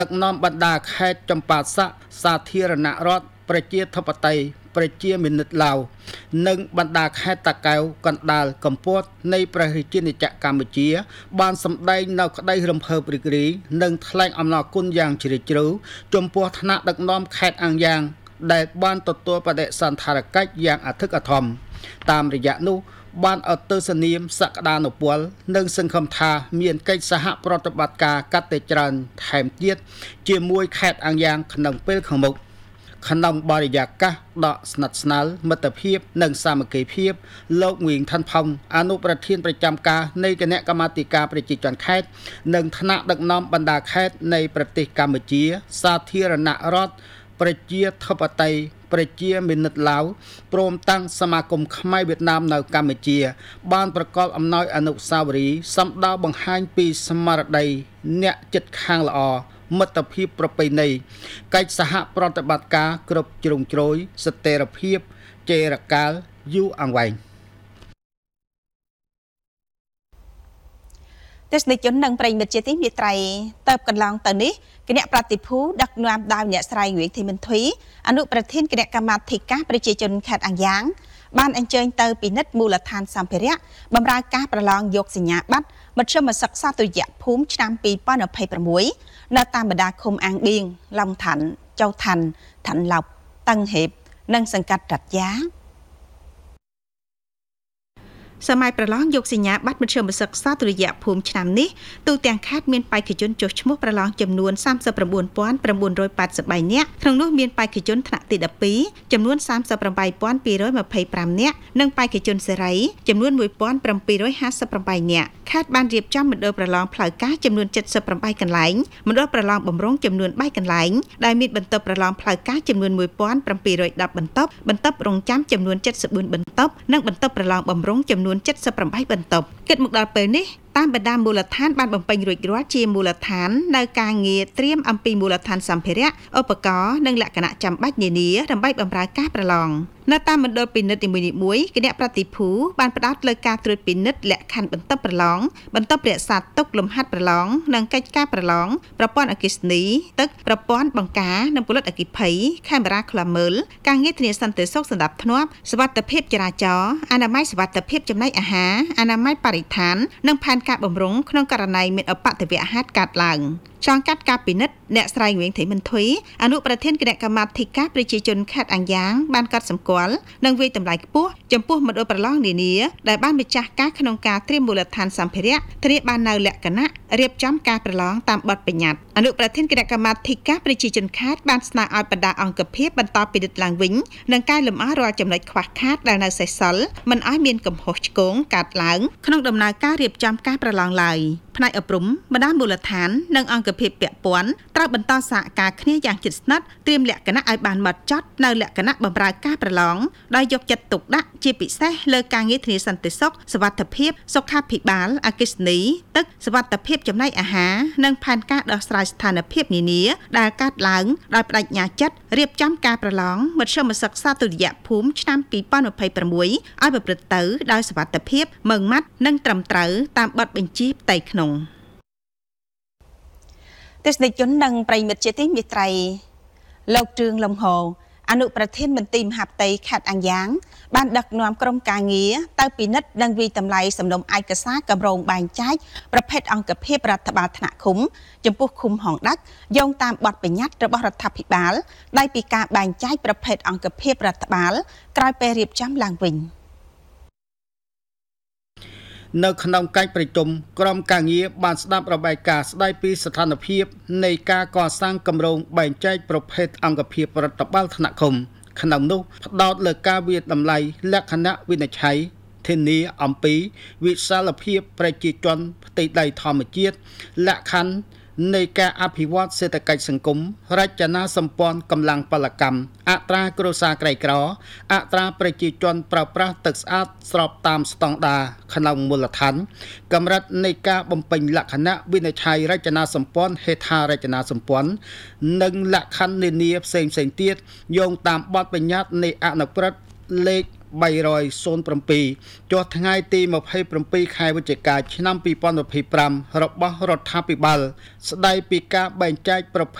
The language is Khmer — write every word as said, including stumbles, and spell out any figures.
ដឹកនាំបណ្ដាខេត្តចម្ប៉ាស័កសាធារណរដ្ឋប្រជាធិបតេយ្យប្រជាមានិតឡាវនិងបណ្ដាខេត្តតាកែវកណ្ដាលកំពតនៃព្រះរាជាណាចក្រកម្ពុជាបានសម្ដែងនៅក្តីរំភើបរីករាយនិងថ្លែងអំណរគុណយ៉ាងជ្រាលជ្រៅចំពោះថ្នាក់ដឹកនាំខេត្តអាំងយ៉ាងដែលបានទទួលបដិសណ្ឋារកិច្ចយ៉ាងអធិកអធមតាមរយៈនោះបានអត់ទស្សនាមសក្តានុពលនិងសង្ឃឹមថាមានកិច្ចសហប្រតិបត្តិការកាន់តែច្រើនថែមទៀតជាមួយខេត្តអាំងយ៉ាងក្នុងពេលខាងមុខក្នុងបរិយាកាសដកស្និទ្ធស្នាលមិត្តភាពនិងសាមគ្គីភាពលោកងៀងឋានផុងអនុប្រធានប្រចាំការនៃគណៈកម្មាធិការប្រជាជនខេត្តនិងថ្នាក់ដឹកនាំបណ្ដាខេត្តនៃប្រទេសកម្ពុជាសាធារណរដ្ឋប្រជាធិបតេយ្យប្រជាមានិតឡាវព្រមទាំងសមាគមខ្មែរវៀតណាមនៅកម្ពុជាបានប្រកល់អំណោយអនុស្សាវរីយ៍សម្ដៅបង្ហាញពីស្មារតីអ្នកចិត្តខាងល្អមិត្តភាពប្រពៃណីកិច្ចសហប្រតិបត្តិការគ្រប់ជ្រុងជ្រោយស្ថិរភាពចេរកាលយូរអង្វែងទេសនិកជននិងប្រិយមិត្តជាទីមេត្រីតើបកន្លងទៅនេះគណៈប្រតិភូដឹកនាំដោយអ្នកស្រីងឿងធីមិនទ្វីអនុប្រធានគណៈកម្មាធិការប្រជាជនខេត្តអាំងយ៉ាងបានអញ្ជើញទៅពិនិត្យមូលដ្ឋានសម្ភារៈបម្រើការប្រឡងយកសញ្ញាបត្រមធ្យមសិក្សាទុតិយភូមិឆ្នាំពីរពាន់ยี่สิบหกនៅតាមបណ្ដាឃុំអាងឌៀងឡុងឋានចៅឋានឋានឡោបតឹងហេបនិងសង្កាត់រតយ៉ាសម័យប្រឡងយកសញ្ញាបត្រមធ្យមសិក្សាទុតិយភូមិឆ្នាំនេះទូទាំងខេត្តមានបេក្ខជនចុះឈ្មោះប្រឡងចំនួន三十九ពាន់៩រយแปดสิบបីនាក់ក្នុងនោះមានបេក្ខជនថ្នាក់ទីដប់ពីរចំនួន三十八ពាន់ពីររយยี่สิบห้าនាក់និងបេក្ខជនសេរីចំនួនមួយពាន់เจ็ดร้อยห้าสิบแปดនាក់ខេត្តបានរៀបចំមណ្ឌលប្រឡងផ្លូវការចំនួនเจ็ดสิบแปดកន្លែងមណ្ឌលប្រឡងបំរុងចំនួនបីកន្លែងដែលមានបន្ទប់ប្រឡងផ្លូវការចំនួនមួយពាន់เจ็ดร้อยสิบបន្ទប់បន្ទប់រងចាំចំនួនเจ็ดสิบสี่បន្ទប់និងបន្ទប់ប្រឡងបំរុងចំនួនเจ็ดสิบแปดបន្ទប់គិតមកដល់ពេលនេះតាមបណ្ដាមូលដ្ឋានបានបំពេញរួចរាល់ជាមូលដ្ឋាននៅការងារត្រៀមអំពីមូលដ្ឋានសម្ភារៈឧបករណ៍និងលក្ខណៈចាំបាច់នានាដើម្បីបម្រើការប្រឡងនៅតាមមណ្ឌលពិនិត្យនីមួយៗគណៈប្រតិភូបានផ្ដោតលើការត្រួតពិនិត្យលក្ខខណ្ឌបន្ទប់ប្រឡងបន្ទប់រក្សាទុកលំហាត់ប្រឡងនិងកិច្ចការប្រឡងប្រព័ន្ធអគ្គិសនីទឹកប្រព័ន្ធបង្ការនិងពលិតអគ្គិភ័យកាមេរ៉ាឃ្លាំមើលការងារធានាសន្តិសុខសណ្ដាប់ធ្នាប់សុវត្ថិភាពចរាចរណ៍អនាម័យសុវត្ថិភាពចំណីអាហារអនាម័យបរិស្ថាននិងផែនការបម្រុងក្នុងករណីមានឧបទ្ទវហេតុកើតឡើងចងកាត់ការពិនិត្យអ្នកស្រីងឿងធីមិនទ្វីអនុប្រធានគណៈកម្មាធិការប្រជាជនខេត្តអាំងយ៉ាងបានកត់សម្គាល់និងវិយតម្លៃខ្ពស់ចំពោះមណ្ឌលប្រឡងនានាដែលបានម្ចាស់ការក្នុងការត្រៀមមូលដ្ឋានសម្ភារៈធានាបាននៅលក្ខណៈរៀបចំការប្រឡងតាមបទបញ្ញត្តិអនុប្រធានគណៈកម្មាធិការប្រជាជនខេត្តបានស្នើឲ្យបណ្ដាអង្គភាពបន្តពិនិត្យឡើងវិញនិងកែលម្អរាល់ចំណុចខ្វះខាតដែលនៅសេសសល់មិនឲ្យមានកំហុសឆ្គងកើតឡើងក្នុងដំណើរការរៀបចំការប្រឡងឡើយផ្នែកអប់រំបណ្ដាមូលដ្ឋាននិងអង្គភាពពាក់ព័ន្ធត្រូវបន្តសហការគ្នាយ៉ាងជិតស្និទ្ធត្រៀមលក្ខណៈឲ្យបានម៉ត់ចត់នៅលក្ខណៈបម្រើការប្រឡងដោយយកចិត្តទុកដាក់ជាពិសេសលើការងារធានាសន្តិសុខសុវត្ថិភាពសុខាភិបាលអគ្គិសនីទឹកសុវត្ថិភាពចំណីអាហារនិងផែនការដោះស្រាយស្ថានភាពនានាដែលកើតឡើងដោយបដិញ្ញាចិត្តរៀបចំការប្រឡងមធ្យមសិក្សាទុតិយភូមិឆ្នាំពីរពាន់ยี่สิบหกឲ្យប្រព្រឹត្តទៅដោយសុវត្ថិភាពម៉ឺងម៉ាត់និងត្រឹមត្រូវតាមបទបញ្ជាផ្ទៃក្នុងទេសនិកជននិងប្រិយមិត្តជាទីមេត្រីលោកទ្រឿងលំហោអនុប្រធានមន្ទីរមហាផ្ទៃខេត្តអាំងយ៉ាងបានដឹកនាំក្រុមការងារទៅពិនិត្យនិងវិយតម្លៃសំណុំឯកសារកម្រងបែងចែកប្រភេទអង្គភាពរដ្ឋបាលថ្នាក់ឃុំចំពោះឃុំហងដាច់យោងតាមបទបញ្ញត្តិរបស់រដ្ឋាភិបាលដែលពីការបែងចែកប្រភេទអង្គភាពរដ្ឋបាលក្រោយពេលរៀបចំឡើងវិញនៅក្នុងកិច្ចប្រជុំក្រុមការងារបានស្ដាប់របាយការណ៍ស្ដីពីស្ថានភាពនៃការកសាងគម្រោងបែងចែកប្រភេទអង្គភាពរដ្ឋបាលថ្នាក់ឃុំក្នុងនោះផ្ដោតលើការវិនិច្ឆ័យតម្លៃលក្ខណៈវិនិច្ឆ័យធានាអំពីវិសាលភាពប្រជាជនផ្ទៃដីធម្មជាតិលក្ខខណ្ឌនៃការអភិវឌ្ឍសេដ្ឋកិច្ចសង្គមរចនាសម្ព័ន្ធកម្លាំងពលកម្មអត្រាគ្រួសារក្រីក្រអត្រាប្រជាជនប្រើប្រាស់ទឹកស្អាតស្របតាមស្តង់ដារក្នុងមូលដ្ឋានកម្រិតនៃការបំពេញលក្ខណៈវិនិច្ឆ័យរចនាសម្ព័ន្ធហេដ្ឋារចនាសម្ព័ន្ធនិងលក្ខខណ្ឌនានាផ្សេងៗទៀតយោងតាមបទបញ្ញត្តិនៃអនុក្រឹត្យលេខ 307ចុះថ្ងៃទី27ខែវិច្ឆិកាឆ្នាំ2025របស់រដ្ឋាភិបាលស្ដីពីការបែងចែកប្រភេទ